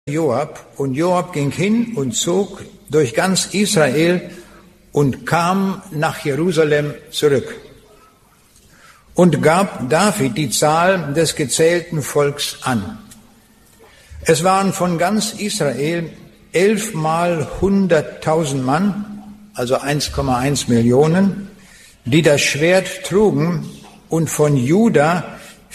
Joab, und Joab ging hin und zog durch ganz Israel und kam nach Jerusalem zurück und gab David die Zahl des gezählten Volks an. Es waren von ganz Israel 11 mal 100.000 Mann, also 1,1 Millionen, die das Schwert trugen, und von Juda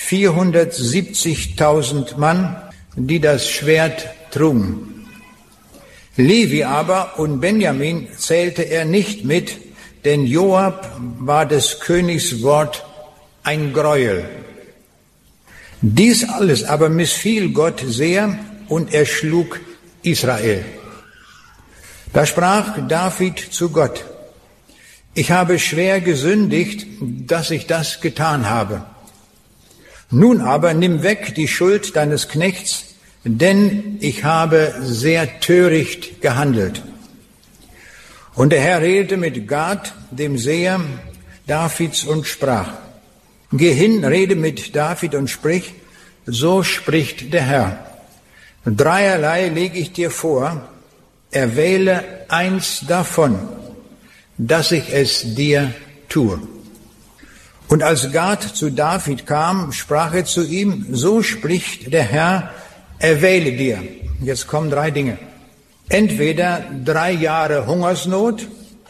470.000 Mann, die das Schwert trugen. Levi aber und Benjamin zählte er nicht mit, denn Joab war des Königs Wort ein Greuel. Dies alles aber missfiel Gott sehr, und er schlug Israel. Da sprach David zu Gott: Ich habe schwer gesündigt, dass ich das getan habe. Nun aber nimm weg die Schuld deines Knechts, denn ich habe sehr töricht gehandelt. Und der Herr redete mit Gad, dem Seher Davids, und sprach: Geh hin, rede mit David und sprich, so spricht der Herr. Dreierlei lege ich dir vor, erwähle eins davon, dass ich es dir tue. Und als Gad zu David kam, sprach er zu ihm: So spricht der Herr, erwähle dir. Jetzt kommen 3 Dinge. Entweder 3 Jahre Hungersnot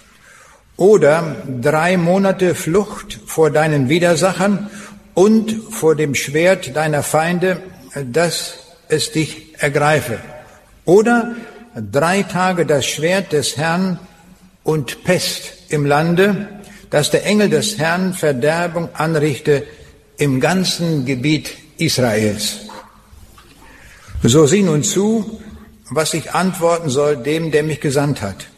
oder 3 Monate Flucht vor deinen Widersachern und vor dem Schwert deiner Feinde, dass es dich ergreife. Oder 3 Tage das Schwert des Herrn und Pest im Lande, dass der Engel des Herrn Verderbung anrichte im ganzen Gebiet Israels. So sieh nun zu, was ich antworten soll dem, der mich gesandt hat.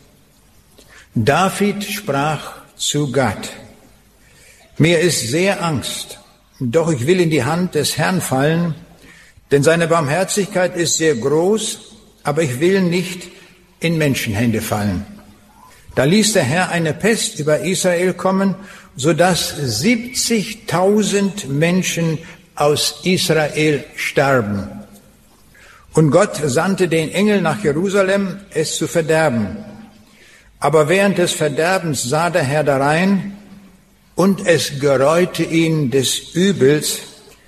David sprach zu Gad: Mir ist sehr Angst, doch ich will in die Hand des Herrn fallen, denn seine Barmherzigkeit ist sehr groß, aber ich will nicht in Menschenhände fallen. Da ließ der Herr eine Pest über Israel kommen, so dass 70.000 Menschen aus Israel starben. Und Gott sandte den Engel nach Jerusalem, es zu verderben. Aber während des Verderbens sah der Herr darein, und es gereute ihn des Übels.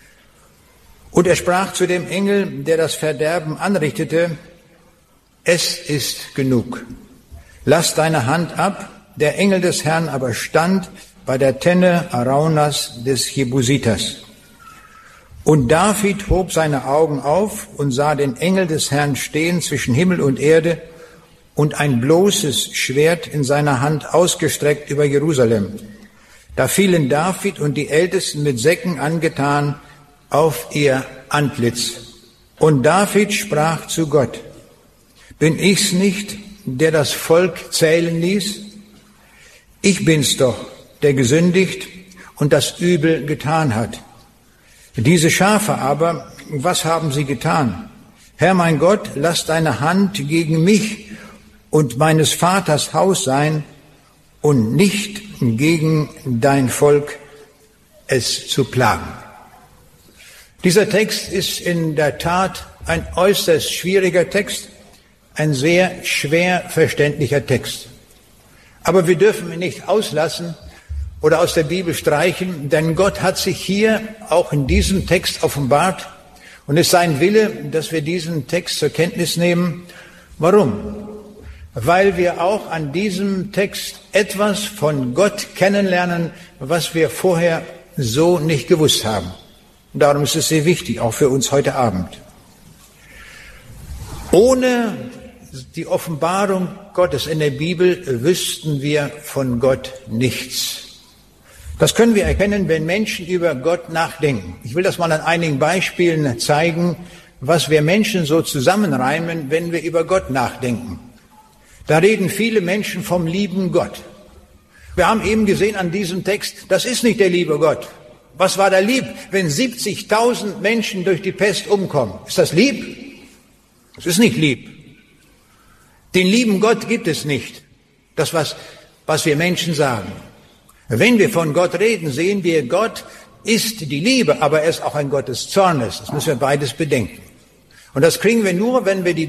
Und er sprach zu dem Engel, der das Verderben anrichtete: Es ist genug. Lass deine Hand ab. Der Engel des Herrn aber stand bei der Tenne Araunas des Jebusiters. Und David hob seine Augen auf und sah den Engel des Herrn stehen zwischen Himmel und Erde und ein bloßes Schwert in seiner Hand ausgestreckt über Jerusalem. Da fielen David und die Ältesten mit Säcken angetan auf ihr Antlitz. Und David sprach zu Gott: Bin ich's nicht, der das Volk zählen ließ? Ich bin's doch, der gesündigt und das Übel getan hat. Diese Schafe aber, was haben sie getan? Herr mein Gott, lass deine Hand gegen mich und meines Vaters Haus sein und nicht gegen dein Volk, es zu plagen. Dieser Text ist in der Tat ein äußerst schwieriger Text, ein sehr schwer verständlicher Text. Aber wir dürfen ihn nicht auslassen oder aus der Bibel streichen, denn Gott hat sich hier auch in diesem Text offenbart, und es ist sein Wille, dass wir diesen Text zur Kenntnis nehmen. Warum? Weil wir auch an diesem Text etwas von Gott kennenlernen, was wir vorher so nicht gewusst haben. Und darum ist es sehr wichtig, auch für uns heute Abend. Ohne die Offenbarung Gottes in der Bibel wüssten wir von Gott nichts. Das können wir erkennen, wenn Menschen über Gott nachdenken. Ich will das mal an einigen Beispielen zeigen, was wir Menschen so zusammenreimen, wenn wir über Gott nachdenken. Da reden viele Menschen vom lieben Gott. Wir haben eben gesehen an diesem Text, das ist nicht der liebe Gott. Was war da lieb, wenn 70.000 Menschen durch die Pest umkommen? Ist das lieb? Es ist nicht lieb. Den lieben Gott gibt es nicht. Das, was wir Menschen sagen. Wenn wir von Gott reden, sehen wir, Gott ist die Liebe, aber er ist auch ein Gott des Zornes. Das müssen wir beides bedenken. Und das kriegen wir nur, wenn wir die